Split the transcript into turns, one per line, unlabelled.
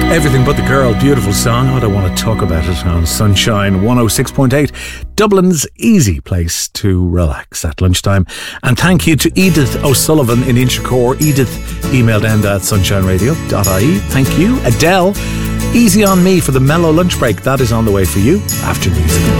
Everything But the Girl, beautiful song. I don't want to talk about it on Sunshine 106.8, Dublin's easy place to relax at lunchtime. And thank you to Edith O'Sullivan in Inchicore. Edith emailed enda@sunshineradio.ie. Thank you. Adele, Easy on Me for the mellow lunch break. That is on the way for you after music.